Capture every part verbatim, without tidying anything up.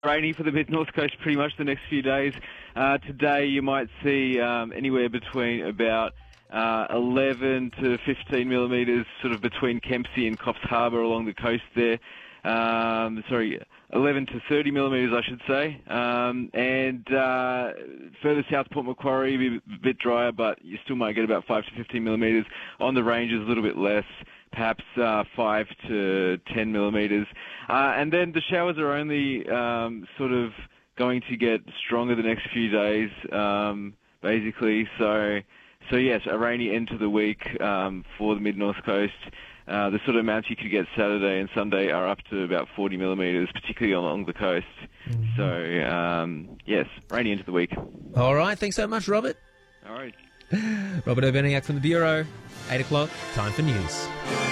Rainy for the mid-north coast pretty much the next few days. Uh, today you might see um, anywhere between about uh, eleven to fifteen millimetres sort of between Kempsey and Coffs Harbour along the coast there. Um, sorry, eleven to thirty millimetres I should say. Um, and uh, further south Port Macquarie, a bit, a bit drier, but you still might get about five to fifteen millimetres. On the ranges a little bit less. Perhaps uh, five to ten millimetres. Uh, and then the showers are only um, sort of going to get stronger the next few days, um, basically. So, so yes, a rainy end to the week um, for the mid-north coast. Uh, the sort of amounts you could get Saturday and Sunday are up to about forty millimetres, particularly along the coast. Mm-hmm. So, um, yes, rainy end to the week. All right, thanks so much, Robert. All right. Robert Urbaniak from the Bureau. eight o'clock, time for news.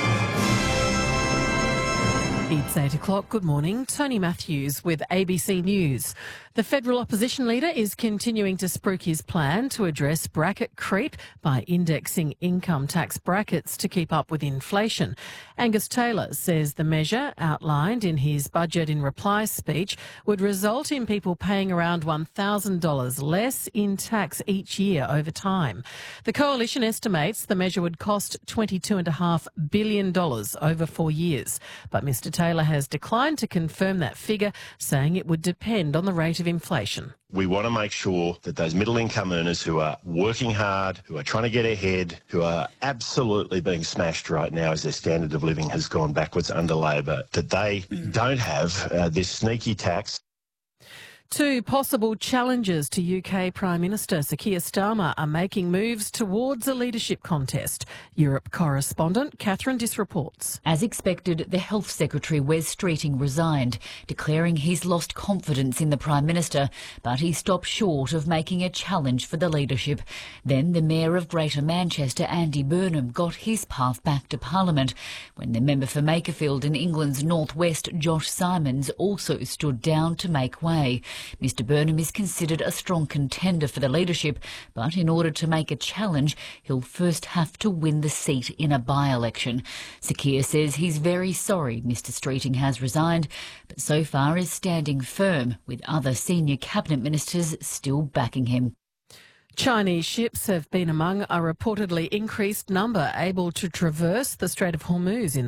It's eight o'clock. Good morning. Tony Matthews with A B C News. The federal opposition leader is continuing to spruik his plan to address bracket creep by indexing income tax brackets to keep up with inflation. Angus Taylor says the measure, outlined in his budget in reply speech, would result in people paying around one thousand dollars less in tax each year over time. The coalition estimates the measure would cost twenty-two point five billion dollars over four years. But Mr Taylor has declined to confirm that figure, saying it would depend on the rate of inflation. We want to make sure that those middle-income earners who are working hard, who are trying to get ahead, who are absolutely being smashed right now as their standard of living has gone backwards under Labor, that they don't have uh, this sneaky tax. Two possible challengers to U K Prime Minister Sir Keir Starmer are making moves towards a leadership contest. Europe correspondent Catherine Diss reports. As expected, the Health Secretary Wes Streeting resigned, declaring he's lost confidence in the Prime Minister, but he stopped short of making a challenge for the leadership. Then the Mayor of Greater Manchester, Andy Burnham, got his path back to Parliament, when the member for Makerfield in England's North West, Josh Simons, also stood down to make way. Mr Burnham is considered a strong contender for the leadership, but in order to make a challenge, he'll first have to win the seat in a by-election. Sir Keir says he's very sorry Mr Streeting has resigned, but so far is standing firm, with other senior cabinet ministers still backing him. Chinese ships have been among a reportedly increased number able to traverse the Strait of Hormuz in